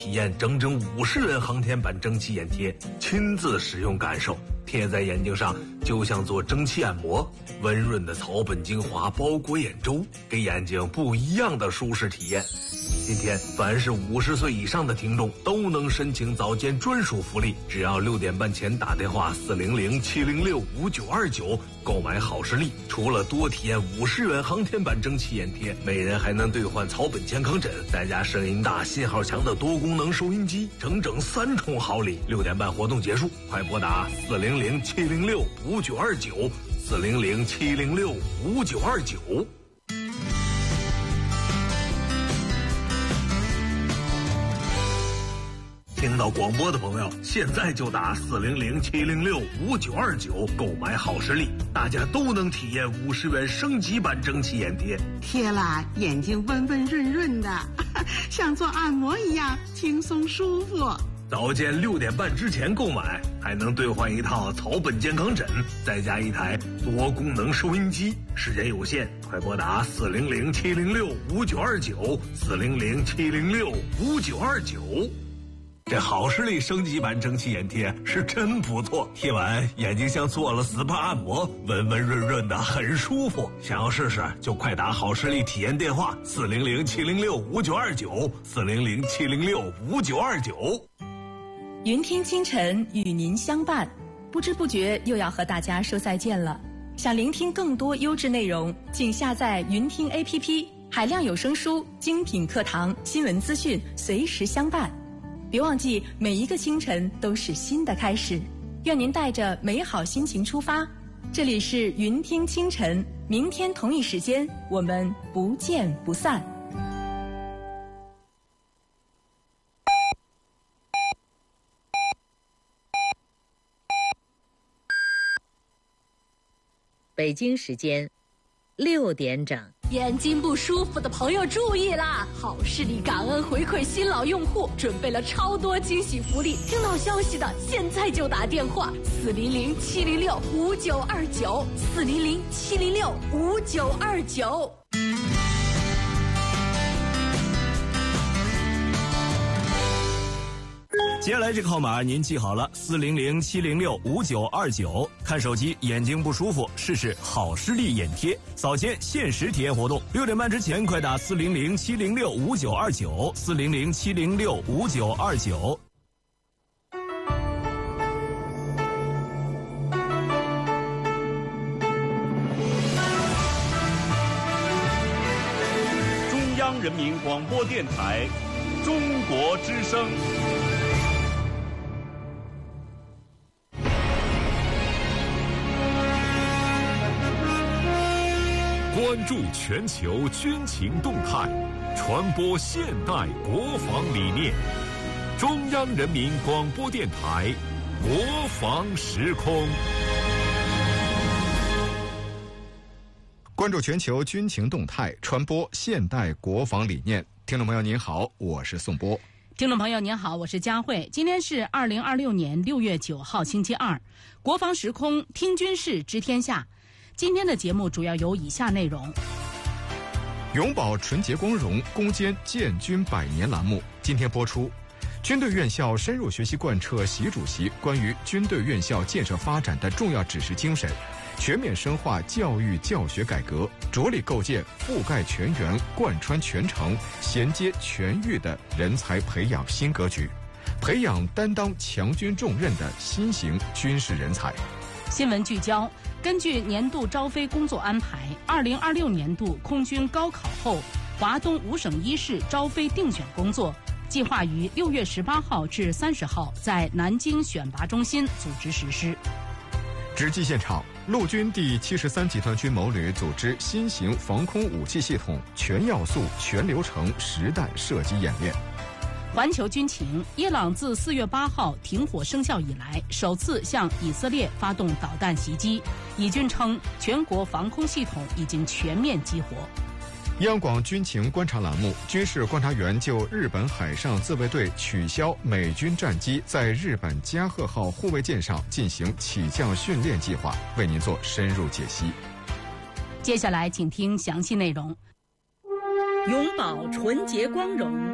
体验整整50元航天版蒸汽眼贴，亲自使用感受，贴在眼睛上就像做蒸汽按摩，温润的草本精华包裹眼周，给眼睛不一样的舒适体验。今天凡是50岁以上的听众都能申请早间专属福利，只要6点半前打电话400-706-5929购买好视力，除了多体验50元航天版蒸汽眼贴，每人还能兑换草本健康枕，再加声音大信号强的多功能收音机，整整3重好礼。6点半活动结束，快拨打400-706-5929，400-706-5929。听到广播的朋友，现在就打400-706-5929购买好视力，大家都能体验50元升级版蒸汽眼贴， 贴了眼睛温温润润的，像做按摩一样轻松舒服。 早间6点半之前购买，还能兑换一套草本健康枕，再加一台多功能收音机。时间有限，快拨打400-706-5929，400-706-5929。这好视力升级版蒸汽眼贴是真不错，贴完眼睛像做了 SPA 按摩，温温润润的，很舒服。想要试试就快打好视力体验电话400-706-5929，400-706-5929。 云听清晨与您相伴，不知不觉又要和大家说再见了。想聆听更多优质内容，请下载云听 APP， 海量有声书、精品课堂、新闻资讯随时相伴。别忘记，每一个清晨都是新的开始。愿您带着美好心情出发。这里是云听清晨，明天同一时间我们不见不散。 北京时间6点整。 眼睛不舒服的朋友注意啦！好视力感恩回馈新老用户，准备了超多惊喜福利。听到消息的现在就打电话400-706-5929，400-706-5929。 接下来这个号码您记好了，400-706-5929。看手机眼睛不舒服，试试好视力眼贴，早间限时体验活动，6点半之前快打400-706-5929，400-706-5929。 中央人民广播电台，中国之声。 关注全球军情动态，传播现代国防理念。中央人民广播电台国防时空。 关注全球军情动态，传播现代国防理念。听众朋友您好，我是宋波。 听众朋友您好，我是佳慧。今天是2026年6月9号星期二，国防时空听军事知天下。今天的节目主要有以下内容： 永葆纯洁光荣，攻坚建军100年栏目今天播出。军队院校深入学习贯彻习主席关于军队院校建设发展的重要指示精神，全面深化教育教学改革，着力构建覆盖全员、贯穿全程、衔接全域的人才培养新格局，培养担当强军重任的新型军事人才。 新闻聚焦：根据年度招飞工作安排，2026年度空军高考后华东5省1市招飞定选工作计划于6月18号至30号在南京选拔中心组织实施。 直击现场，陆军第73集团军某旅组织新型防空武器系统全要素、全流程实弹射击演练。 环球军情：伊朗自4月8号停火生效以来，首次向以色列发动导弹袭击。以军称，全国防空系统已经全面激活。 央广军情观察栏目，军事观察员就日本海上自卫队取消美军战机在日本加贺号护卫舰上进行起降训练计划，为您做深入解析。 接下来请听详细内容。 永葆纯洁光荣，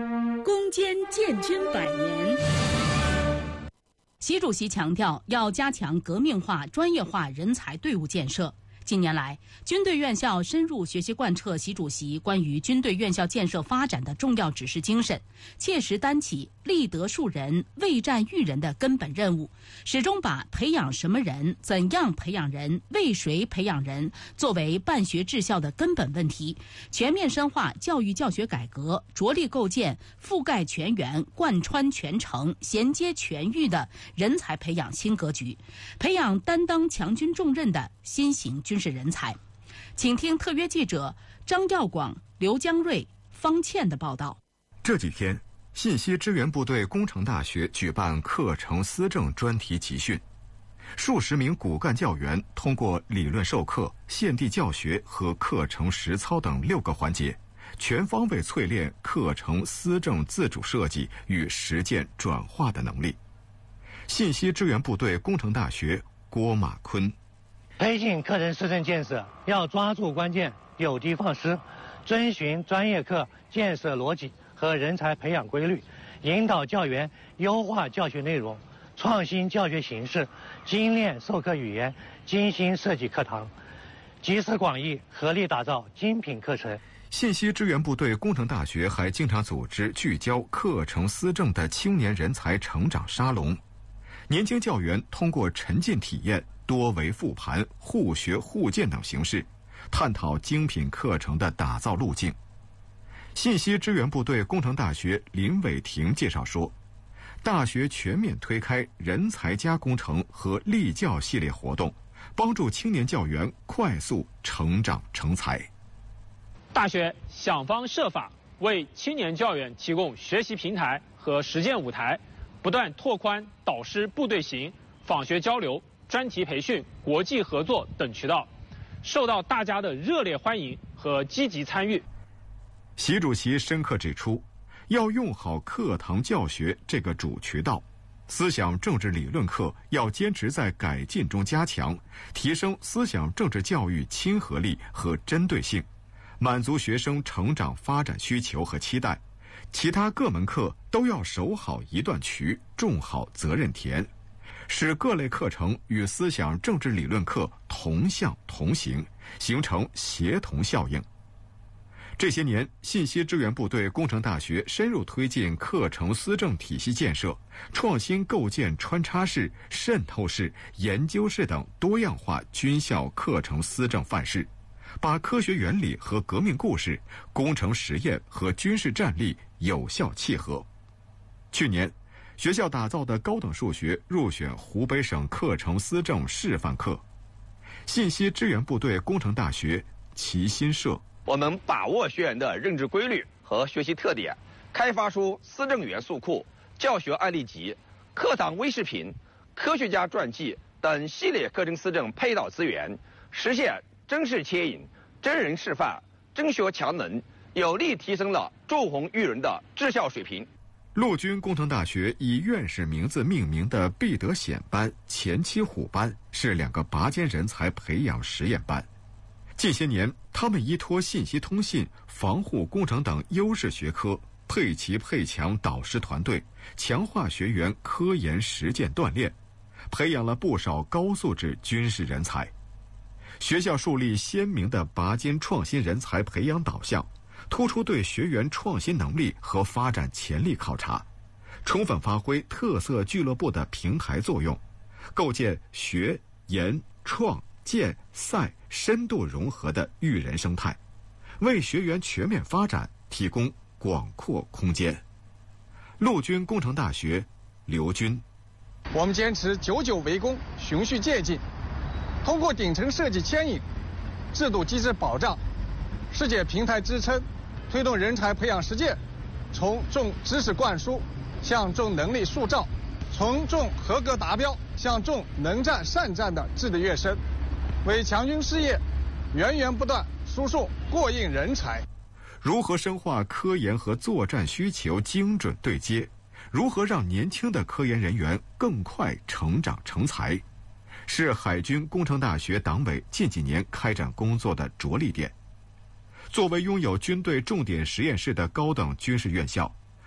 攻坚建军100年。 习主席强调，要加强革命化、专业化人才队伍建设。近年来，军队院校深入学习贯彻习主席关于军队院校建设发展的重要指示精神，切实担起立德树人、为战育人的根本任务，始终把培养什么人、怎样培养人、为谁培养人作为办学治校的根本问题，全面深化教育教学改革，着力构建覆盖全员、贯穿全程、衔接全域的人才培养新格局，培养担当强军重任的新型军事人才。请听特约记者张耀广、刘江瑞、方倩的报道。 这几天，信息支援部队工程大学举办课程思政专题集训，数十名骨干教员通过理论授课、现地教学和课程实操等6个环节，全方位淬炼课程思政自主设计与实践转化的能力。信息支援部队工程大学郭马坤。 推进课程思政建设，要抓住关键，有的放矢，遵循专业课建设逻辑和人才培养规律，引导教员优化教学内容，创新教学形式，精炼授课语言，精心设计课堂，集思广益，合力打造精品课程。 信息支援部队工程大学还经常组织聚焦课程思政的青年人才成长沙龙，年轻教员通过沉浸体验、多维复盘、互学互鉴等形式，探讨精品课程的打造路径。信息支援部队工程大学林伟霆介绍说，大学全面推开人才加工程和立教系列活动，帮助青年教员快速成长成才。 大学想方设法为青年教员提供学习平台和实践舞台，不断拓宽导师部队行、访学交流、专题培训、国际合作等渠道，受到大家的热烈欢迎和积极参与。 习主席深刻指出，要用好课堂教学这个主渠道，思想政治理论课要坚持在改进中加强，提升思想政治教育亲和力和针对性，满足学生成长发展需求和期待。其他各门课都要守好一段渠，种好责任田，使各类课程与思想政治理论课同向同行，形成协同效应。这些年，信息支援部队工程大学深入推进课程思政体系建设，创新构建穿插式、渗透式、研究式等多样化军校课程思政范式，把科学原理和革命故事、工程实验和军事战力有效契合。去年，学校打造的高等数学入选湖北省课程思政示范课。信息支援部队工程大学齐心社， 我们把握学员的认知规律和学习特点，开发出思政元素库、教学案例集、课堂微视频、科学家传记等系列课程思政配套资源，实现真事切引、真人示范、真学强能，有力提升了助红育人的治校水平。 陆军工程大学以院士名字命名的毕德显班、前期虎班是2个拔尖人才培养实验班。近些年，他们依托信息通信、防护工程等优势学科，配齐配强导师团队，强化学员科研实践锻炼，培养了不少高素质军事人才。学校树立鲜明的拔尖创新人才培养导向，突出对学员创新能力和发展潜力考察，充分发挥特色俱乐部的平台作用，构建学、研、创、建、赛深度融合的育人生态，为学员全面发展提供广阔空间。陆军工程大学刘军， 我们坚持久久为功、循序渐进，通过顶层设计牵引、制度机制保障、世界平台支撑，推动人才培养实践从重知识灌输向重能力塑造，从重合格达标向重能战善战的质的跃升，为强军事业源源不断输送过硬人才。 如何深化科研和作战需求精准对接？如何让年轻的科研人员更快成长成才？是海军工程大学党委近几年开展工作的着力点。作为拥有军队重点实验室的高等军事院校，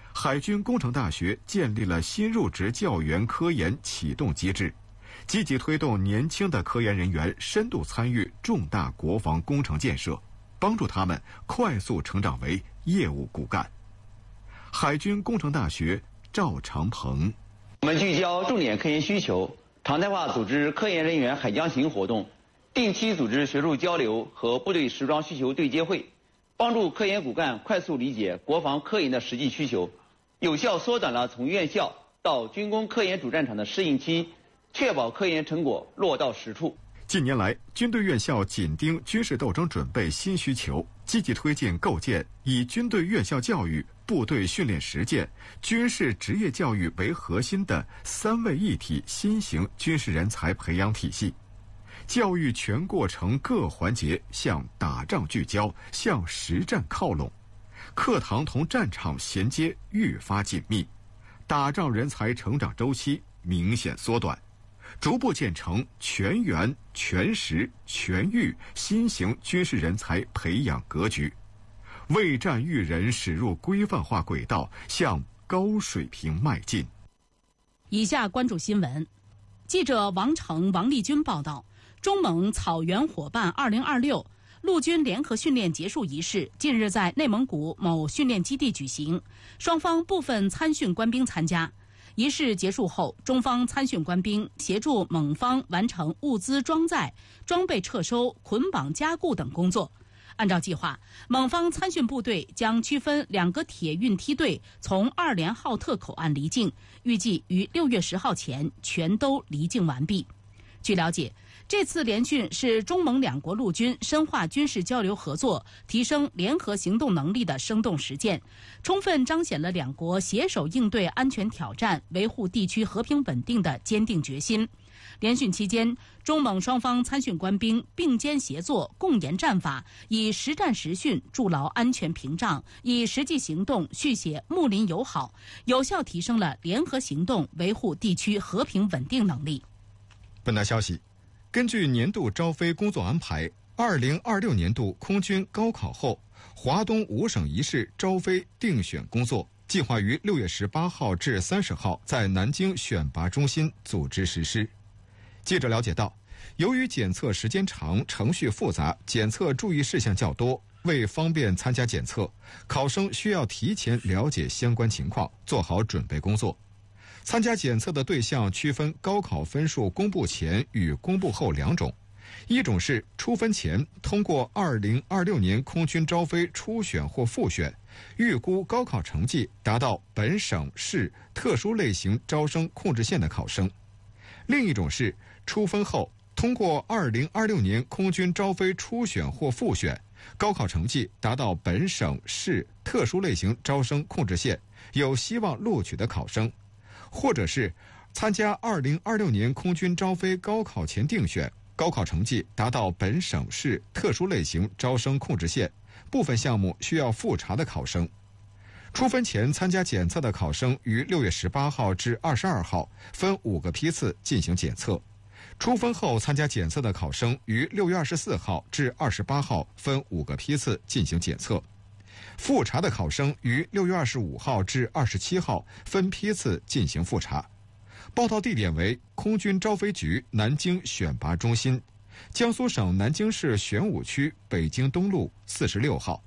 海军工程大学建立了新入职教员科研启动机制，积极推动年轻的科研人员深度参与重大国防工程建设，帮助他们快速成长为业务骨干。海军工程大学赵长鹏， 我们聚焦重点科研需求，常态化组织科研人员海江行活动，定期组织学术交流和部队实装需求对接会，帮助科研骨干快速理解国防科研的实际需求，有效缩短了从院校到军工科研主战场的适应期，确保科研成果落到实处。 近年来，军队院校紧盯军事斗争准备新需求，积极推进构建以军队院校教育、部队训练实践、军事职业教育为核心的三位一体新型军事人才培养体系。教育全过程各环节向打仗聚焦，向实战靠拢，课堂同战场衔接愈发紧密，打仗人才成长周期明显缩短，逐步建成全员、全时、全域新型军事人才培养格局，为战育人驶入规范化轨道，向高水平迈进。 以下关注新闻，记者王成、王立军报道。中蒙草原伙伴2026陆军联合训练结束仪式近日在内蒙古某训练基地举行，双方部分参训官兵参加。仪式结束后，中方参训官兵协助蒙方完成物资装载、装备撤收、捆绑加固等工作。按照计划，蒙方参训部队将区分2个铁运梯队从2连浩特口岸离境，预计于6月10号前全都离境完毕。据了解，这次联训是中蒙两国陆军深化军事交流合作、提升联合行动能力的生动实践，充分彰显了两国携手应对安全挑战、维护地区和平稳定的坚定决心。联训期间，中蒙双方参训官兵并肩协作，共研战法，以实战实训筑牢安全屏障，以实际行动续写睦邻友好，有效提升了联合行动维护地区和平稳定能力。 本台消息，根据年度招飞工作安排，2026年度空军高考后，华东5省1市招飞定选工作计划于6月18号至30号在南京选拔中心组织实施。记者了解到，由于检测时间长、程序复杂、检测注意事项较多，为方便参加检测，考生需要提前了解相关情况，做好准备工作。参加检测的对象区分高考分数公布前与公布后2种，一种是出分前通过2026年空军招飞初选或复选，预估高考成绩达到本省市特殊类型招生控制线的考生；另一种是出分后通过2026年空军招飞初选或复选，高考成绩达到本省市特殊类型招生控制线，有希望录取的考生。或者是参加2026年空军招飞高考前定选，高考成绩达到本省市特殊类型招生控制线，部分项目需要复查的考生。出分前参加检测的考生于6月18号至22号分5个批次进行检测，出分后参加检测的考生于6月24号至28号分5个批次进行检测。复查的考生于6月25号至27号分批次进行复查，报到地点为空军招飞局南京选拔中心，江苏省南京市玄武区北京东路46号。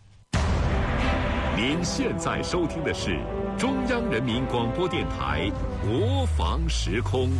您现在收听的是中央人民广播电台国防时空。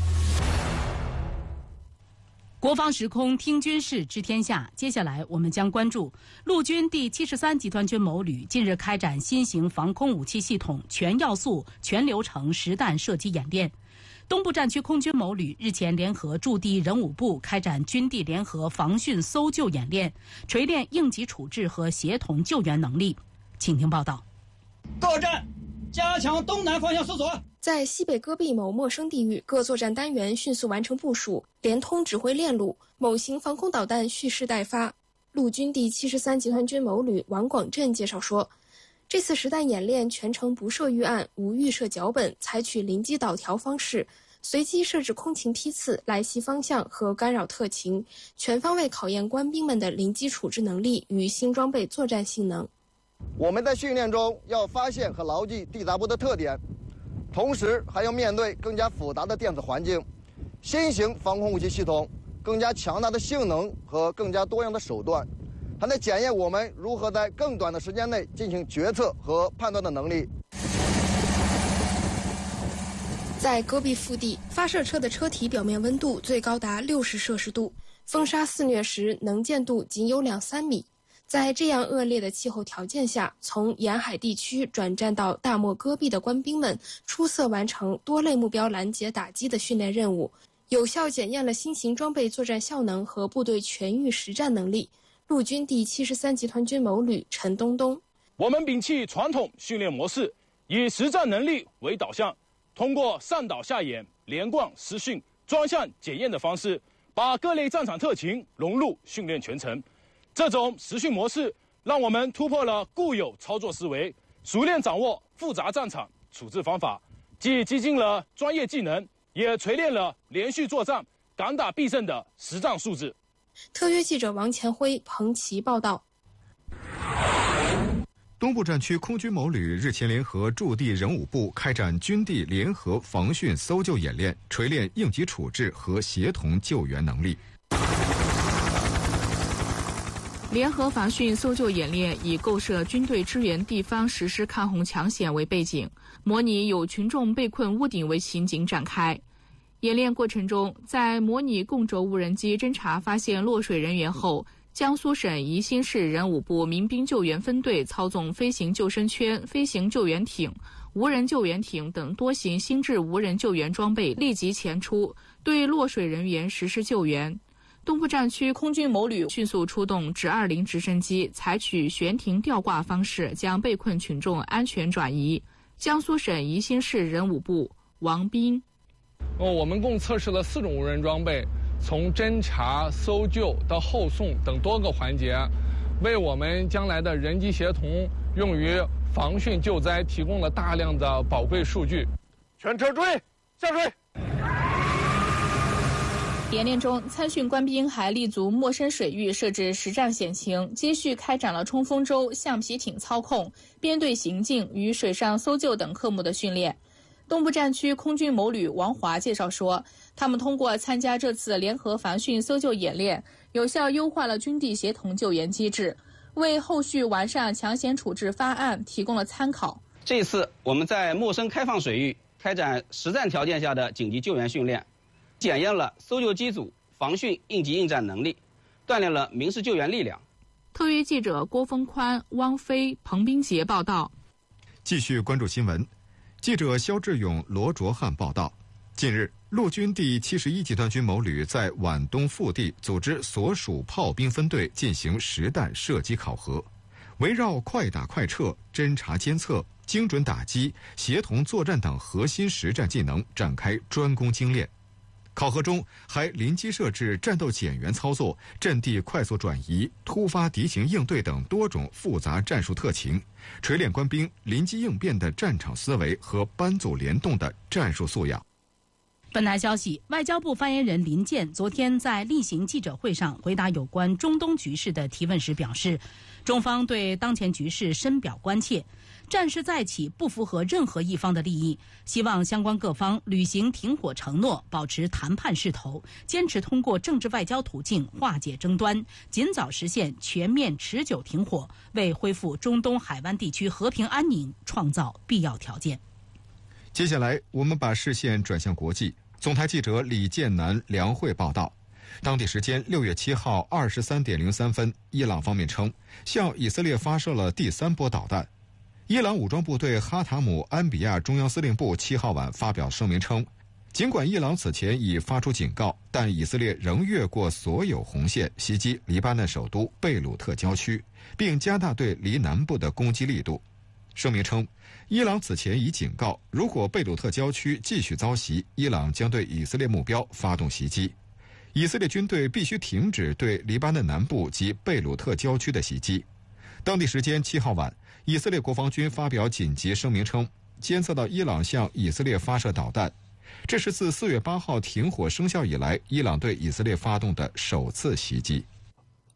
国防时空听军事知天下，接下来我们将关注陆军第73集团军某旅近日开展新型防空武器系统全要素、全流程实弹射击演练。东部战区空军某旅日前联合驻地人武部开展军地联合防汛搜救演练，锤炼应急处置和协同救援能力。请听报道。 各站加强东南方向搜索。 在西北戈壁某陌生地域，各作战单元迅速完成部署，连通指挥链路，某型防空导弹蓄势待发。陆军第73集团军某旅王广振介绍说，这次实弹演练全程不设预案，无预设脚本，采取临机导调方式，随机设置空情批次、来袭方向和干扰特情，全方位考验官兵们的临机处置能力与新装备作战性能。 我们在训练中要发现和牢记地闸部的特点，同时还要面对更加复杂的电子环境、新型防空武器系统、更加强大的性能和更加多样的手段，还在检验我们如何在更短的时间内进行决策和判断的能力。 在戈壁腹地，发射车的车体表面温度最高达60摄氏度，风沙肆虐时能见度仅有2-3米。在这样恶劣的气候条件下，从沿海地区转战到大漠戈壁的官兵们出色完成多类目标拦截打击的训练任务，有效检验了新型装备作战效能和部队全域实战能力。陆军第73集团军谋旅陈东东： 我们摒弃传统训练模式，以实战能力为导向，通过上导下演、连贯实训、专项检验的方式，把各类战场特情融入训练全程。这种实训模式让我们突破了固有操作思维，熟练掌握复杂战场处置方法，既激进了专业技能，也锤炼了连续作战、敢打必胜的实战素质。 特约记者王前辉、彭奇报道。 东部战区空军谋旅日前联合驻地人武部开展军地联合防汛搜救演练，锤炼应急处置和协同救援能力。 联合防汛搜救演练以构设军队支援地方实施抗洪抢险为背景，模拟有群众被困屋顶为情景展开。演练过程中，在模拟共轴无人机侦察发现落水人员后，江苏省宜兴市人武部民兵救援分队操纵飞行救生圈、飞行救援艇、无人救援艇等多型新制无人救援装备立即前出，对落水人员实施救援。东部战区空军谋旅迅速出动直20直升机，采取悬停吊挂方式将被困群众安全转移。江苏省宜兴市人武部王斌： 我们共测试了4种无人装备，从侦察、搜救到后送等多个环节，为我们将来的人机协同用于防汛救灾提供了大量的宝贵数据。 全车注意下水。 演练中，参训官兵还立足陌生水域设置实战险情，接续开展了冲锋舟、橡皮艇操控、编队行进与水上搜救等科目的训练。东部战区空军谋旅王华介绍说，他们通过参加这次联合防汛搜救演练，有效优化了军地协同救援机制，为后续完善抢险处置方案提供了参考。 这次我们在陌生开放水域开展实战条件下的紧急救援训练，检验了搜救机组防汛应急应战能力，锻炼了民事救援力量。 特约记者郭峰宽、汪飞、彭斌杰报道。 继续关注新闻。记者肖志勇、罗卓汉报道，近日，陆军第71集团军谋旅在皖东腹地组织所属炮兵分队进行实弹射击考核，围绕快打快撤、侦察监测、精准打击、协同作战等核心实战技能展开专攻精练。考核中还临机设置战斗减员操作、阵地快速转移、突发敌情应对等多种复杂战术特情，锤炼官兵临机应变的战场思维和班组联动的战术素养。 本台消息，外交部发言人林健昨天在例行记者会上回答有关中东局势的提问时表示，中方对当前局势深表关切，战事再起不符合任何一方的利益，希望相关各方履行停火承诺，保持谈判势头，坚持通过政治外交途径化解争端，尽早实现全面持久停火，为恢复中东海湾地区和平安宁创造必要条件。 接下来，我们把视线转向国际。总台记者李建南、梁慧报道，当地时间6月7号23点03分，伊朗方面称向以色列发射了第3波导弹。伊朗武装部队哈塔姆安比亚中央司令部7号晚发表声明称，尽管伊朗此前已发出警告，但以色列仍越过所有红线，袭击黎巴嫩首都贝鲁特郊区，并加大对黎南部的攻击力度。声明称，伊朗此前已警告，如果贝鲁特郊区继续遭袭，伊朗将对以色列目标发动袭击。以色列军队必须停止对黎巴嫩南部及贝鲁特郊区的袭击。当地时间7号晚，以色列国防军发表紧急声明称，监测到伊朗向以色列发射导弹，这是自4月8号停火生效以来，伊朗对以色列发动的首次袭击。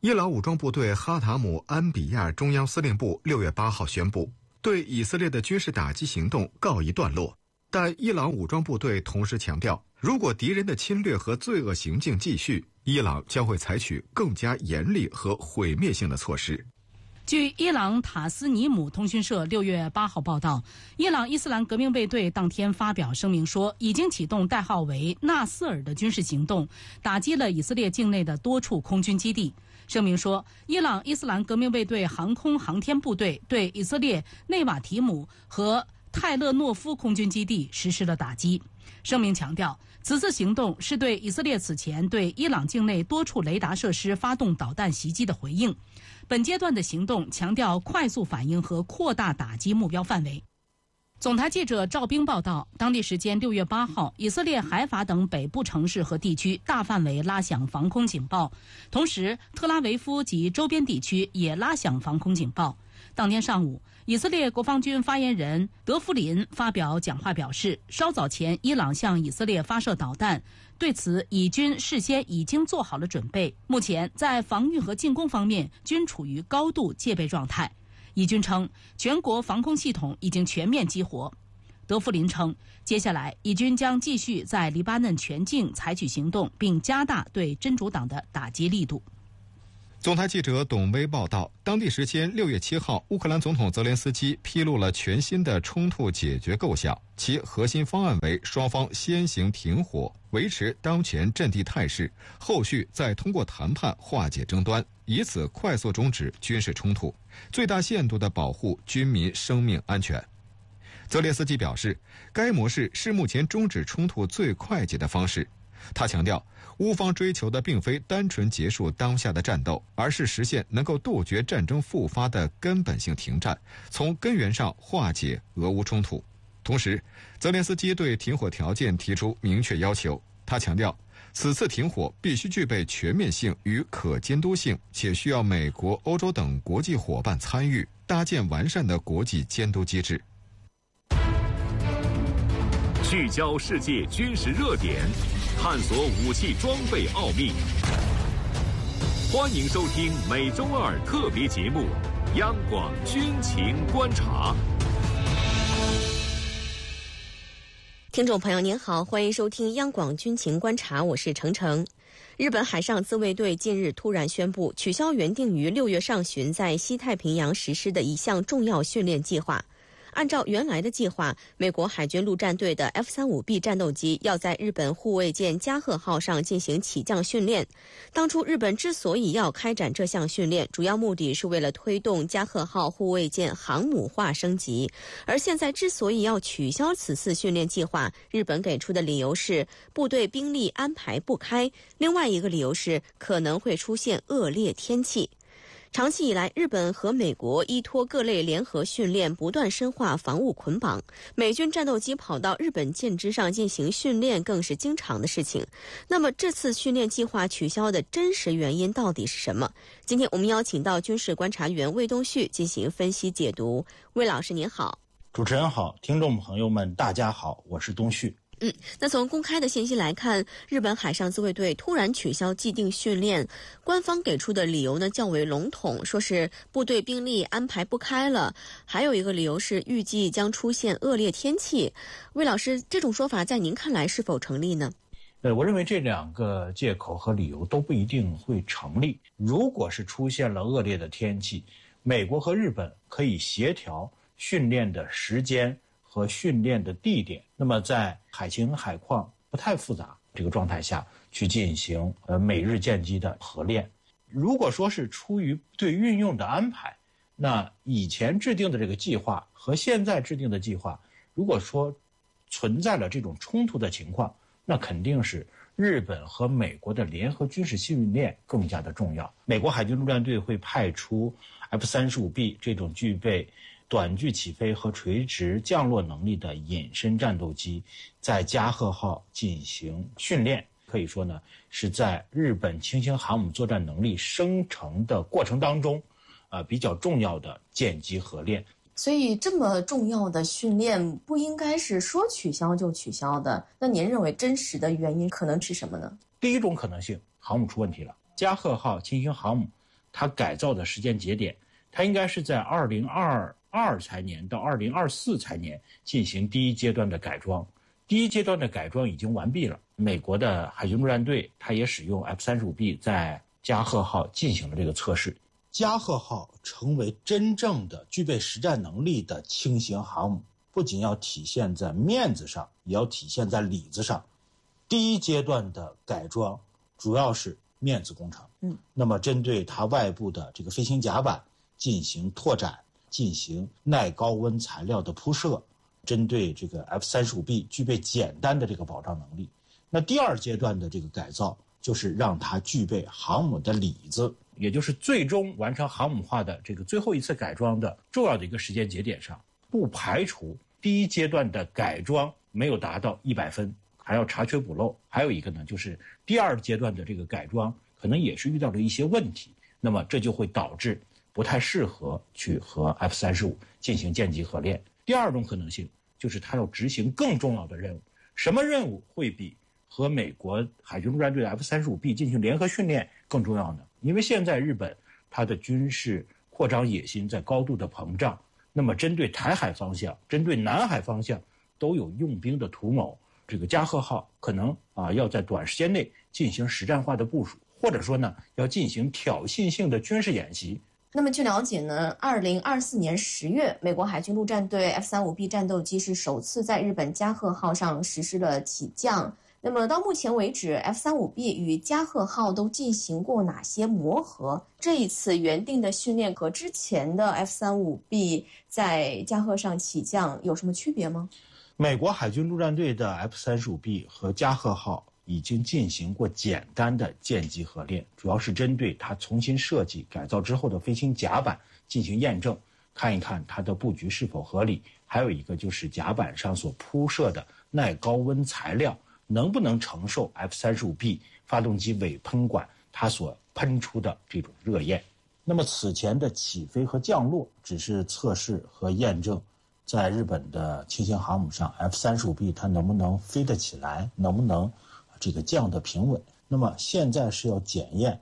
伊朗武装部队哈塔姆安比亚中央司令部6月8号宣布，对以色列的军事打击行动告一段落。但伊朗武装部队同时强调，如果敌人的侵略和罪恶行径继续，伊朗将会采取更加严厉和毁灭性的措施。 据伊朗塔斯尼姆通讯社6月8号报道，伊朗伊斯兰革命卫队当天发表声明说，已经启动代号为纳斯尔的军事行动，打击了以色列境内的多处空军基地。声明说，伊朗伊斯兰革命卫队航空航天部队对以色列内瓦提姆和泰勒诺夫空军基地实施了打击。声明强调，此次行动是对以色列此前对伊朗境内多处雷达设施发动导弹袭击的回应。本阶段的行动强调快速反应和扩大打击目标范围。总台记者赵冰报道，当地时间6月8号，以色列海法等北部城市和地区大范围拉响防空警报，同时特拉维夫及周边地区也拉响防空警报。当天上午，以色列国防军发言人德弗林发表讲话表示，稍早前伊朗向以色列发射导弹，对此以军事先已经做好了准备，目前在防御和进攻方面均处于高度戒备状态。以军称，全国防空系统已经全面激活。德弗林称，接下来以军将继续在黎巴嫩全境采取行动，并加大对真主党的打击力度。 总台记者董威报道，当地时间6月7号，乌克兰总统泽连斯基披露了全新的冲突解决构想，其核心方案为双方先行停火，维持当前阵地态势，后续再通过谈判化解争端，以此快速终止军事冲突，最大限度地保护军民生命安全。泽连斯基表示，该模式是目前终止冲突最快捷的方式。他强调，乌方追求的并非单纯结束当下的战斗，而是实现能够杜绝战争复发的根本性停战，从根源上化解俄乌冲突。同时，泽连斯基对停火条件提出明确要求。他强调，此次停火必须具备全面性与可监督性，且需要美国、欧洲等国际伙伴参与，搭建完善的国际监督机制。 聚焦世界军事热点，探索武器装备奥秘。欢迎收听每周二特别节目《央广军情观察》。 听众朋友您好，欢迎收听央广军情观察，我是程程。日本海上自卫队近日突然宣布取消原定于6月上旬在西太平洋实施的一项重要训练计划。按照原来的计划，美国海军陆战队的 F-35B 战斗机要在日本护卫舰加贺号上进行起降训练。当初日本之所以要开展这项训练，主要目的是为了推动加贺号护卫舰航母化升级。而现在之所以要取消此次训练计划，日本给出的理由是部队兵力安排不开，另外一个理由是可能会出现恶劣天气。长期以来，日本和美国依托各类联合训练，不断深化防务捆绑。美军战斗机跑到日本舰只上进行训练，更是经常的事情。那么，这次训练计划取消的真实原因到底是什么？今天我们邀请到军事观察员魏东旭进行分析解读。魏老师您好。 主持人好，听众朋友们大家好，我是东旭。 那从公开的信息来看，日本海上自卫队突然取消既定训练，官方给出的理由呢较为笼统，说是部队兵力安排不开了，还有一个理由是预计将出现恶劣天气。魏老师，这种说法在您看来是否成立呢？ 我认为这两个借口和理由都不一定会成立。如果是出现了恶劣的天气，美国和日本可以协调训练的时间和训练的地点，那么在海情海况不太复杂这个状态下去进行美日舰机的合练。如果说是出于对运用的安排，那以前制定的这个计划和现在制定的计划，如果说存在了这种冲突的情况，那肯定是日本和美国的联合军事训练更加的重要。美国海军陆战队会派出 F-35B 这种具备短距起飞和垂直降落能力的隐身战斗机在加贺号进行训练，可以说呢是在日本轻型航母作战能力生成的过程当中比较重要的舰机合练。 所以这么重要的训练不应该是说取消就取消的，那您认为真实的原因可能是什么呢？ 第一种可能性，航母出问题了。加贺号轻型航母它改造的时间节点，它应该是在2022财年到2024财年进行第一阶段的改装。第一阶段的改装已经完毕了，美国的海军陆战队它也使用 F-35B 在加贺号进行了这个测试。加贺号成为真正的具备实战能力的轻型航母，不仅要体现在面子上，也要体现在里子上。第一阶段的改装主要是面子工程，那么针对它外部的这个飞行甲板进行拓展，进行耐高温材料的铺设，针对这个 F-35B 具备简单的这个保障能力。那第二阶段的这个改造就是让它具备航母的里子，也就是最终完成航母化的这个最后一次改装的重要的一个时间节点上。不排除第一阶段的改装没有达到100分，还要查缺补漏。还有一个呢，就是第二阶段的这个改装可能也是遇到了一些问题，那么这就会导致不太适合去和 F-35进行舰级合练。第二种可能性就是它要执行更重要的任务。什么任务会比和美国海军陆战队 F-35B 进行联合训练更重要呢？因为现在日本它的军事扩张野心在高度的膨胀，那么针对台海方向、针对南海方向都有用兵的图谋。这个加贺号可能要在短时间内进行实战化的部署，或者说呢要进行挑衅性的军事演习。 那么据了解呢，2024年10月，美国海军陆战队 F-35B 战斗机是首次在日本加贺号上实施了起降。那么到目前为止 ，F-35B 与加贺号都进行过哪些磨合？这一次原定的训练和之前的 F-35B 在加贺上起降有什么区别吗？ 美国海军陆战队的 F-35B 和加贺号已经进行过简单的舰级合练，主要是针对它重新设计改造之后的飞行甲板进行验证，看一看它的布局是否合理。还有一个就是甲板上所铺设的耐高温材料能不能承受 F-35B 发动机尾喷管它所喷出的这种热焰。那么此前的起飞和降落只是测试和验证在日本的轻型航母上 F-35B 它能不能飞得起来，能不能这个降得平稳。那么现在是要检验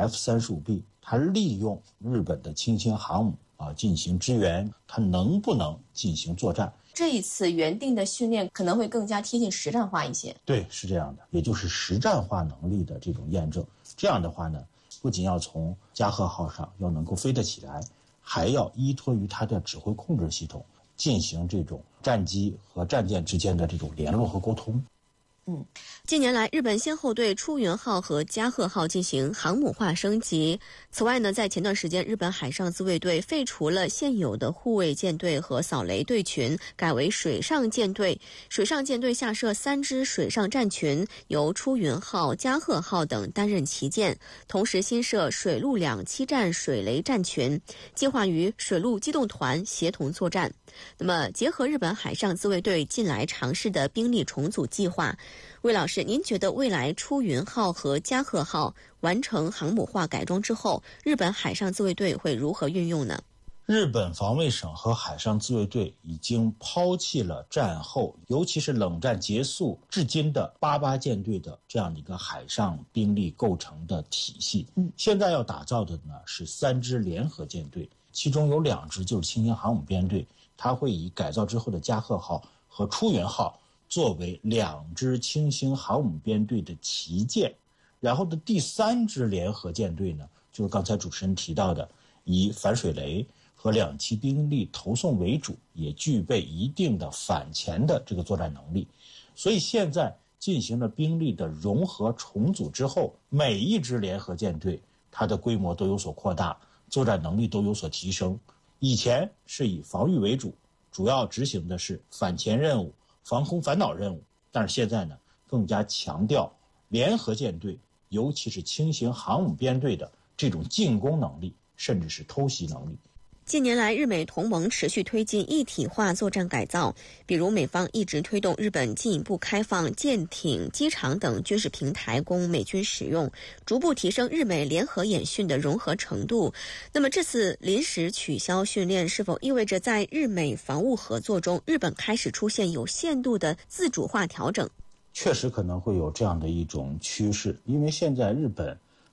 F-35B 它利用日本的轻型航母进行支援，它能不能进行作战。 这一次原定的训练可能会更加贴近实战化一些。 对，是这样的，也就是实战化能力的这种验证。这样的话呢，不仅要从加贺号上要能够飞得起来，还要依托于它的指挥控制系统进行这种战机和战舰之间的这种联络和沟通。 近年来，日本先后对出云号和加贺号进行航母化升级。此外呢，在前段时间，日本海上自卫队废除了现有的护卫舰队和扫雷队群，改为水上舰队。水上舰队下设3支水上战群，由出云号、加贺号等担任旗舰，同时新设水陆两栖战水雷战群，计划与水陆机动团协同作战。那么，结合日本海上自卫队近来尝试的兵力重组计划，魏老师，您觉得未来出云号和加贺号完成航母化改装之后，日本海上自卫队会如何运用呢？ 日本防卫省和海上自卫队已经抛弃了战后，尤其是冷战结束至今的88舰队的这样的一个海上兵力构成的体系。现在要打造的呢是3支联合舰队，其中有2支就是轻型航母编队，它会以改造之后的加贺号和出云号作为2支轻型航母编队的旗舰，然后的第3支联合舰队呢，就是刚才主持人提到的，以反水雷和两栖兵力投送为主，也具备一定的反潜的这个作战能力。所以现在进行了兵力的融合重组之后，每一支联合舰队它的规模都有所扩大，作战能力都有所提升。以前是以防御为主，主要执行的是反潜任务、防空反导任务，但是现在呢，更加强调联合舰队，尤其是轻型航母编队的这种进攻能力，甚至是偷袭能力。 近年来，日美同盟持续推进一体化作战改造，比如美方一直推动日本进一步开放舰艇、机场等军事平台供美军使用，逐步提升日美联合演训的融合程度。那么这次临时取消训练，是否意味着在日美防务合作中，日本开始出现有限度的自主化调整？ 确实可能会有这样的一种趋势，因为现在日本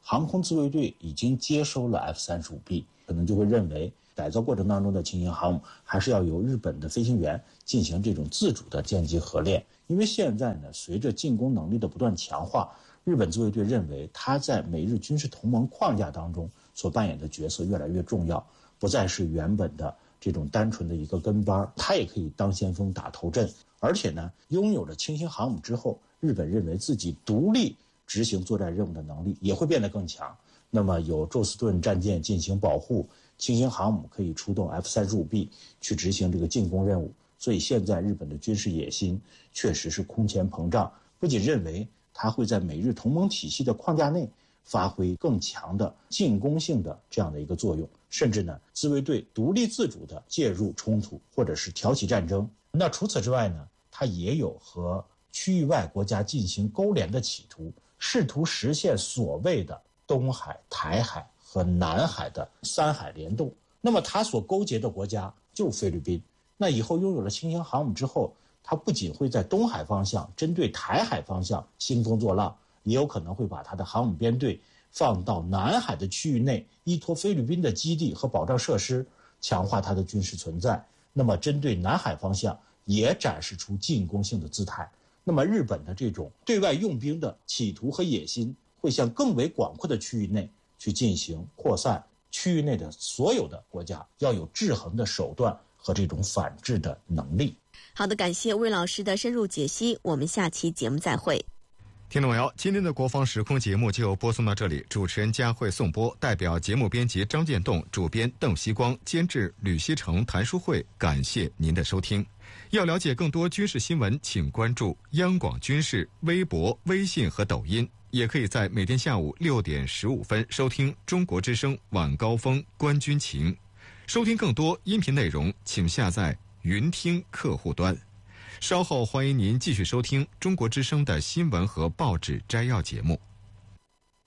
航空自卫队已经接收了 F-35B， 可能就会认为改造过程当中的轻型航母还是要由日本的飞行员进行这种自主的歼击合练。因为现在呢，随着进攻能力的不断强化，日本自卫队认为他在美日军事同盟框架当中所扮演的角色越来越重要，不再是原本的这种单纯的一个跟班，他也可以当先锋打头阵。而且呢，拥有了轻型航母之后，日本认为自己独立执行作战任务的能力也会变得更强。那么有宙斯盾战舰进行保护，轻型航母可以出动 F-35B 去执行这个进攻任务。所以现在日本的军事野心确实是空前膨胀，不仅认为它会在美日同盟体系的框架内发挥更强的进攻性的这样的一个作用，甚至呢，自卫队独立自主的介入冲突或者是挑起战争。那除此之外呢，它也有和区域外国家进行勾连的企图，试图实现所谓的东海、台海和南海的三海联动。那么它所勾结的国家就是菲律宾。那以后拥有了轻型航母之后，它不仅会在东海方向针对台海方向兴风作浪，也有可能会把它的航母编队放到南海的区域内，依托菲律宾的基地和保障设施，强化它的军事存在。那么针对南海方向也展示出进攻性的姿态。那么日本的这种对外用兵的企图和野心会向更为广阔的区域内去进行扩散，区域内的所有的国家要有制衡的手段和这种反制的能力。 好的，感谢魏老师的深入解析，我们下期节目再会。 听众朋友，今天的国防时空节目就播送到这里，主持人佳慧颂播，代表节目编辑张建栋，主编邓锡光，监制吕锡成、谭书慧，感谢您的收听。要了解更多军事新闻，请关注央广军事微博、微信和抖音，也可以在每天下午6点15分收听中国之声晚高峰观军情。收听更多音频内容，请下载云听客户端。稍后欢迎您继续收听中国之声的新闻和报纸摘要节目。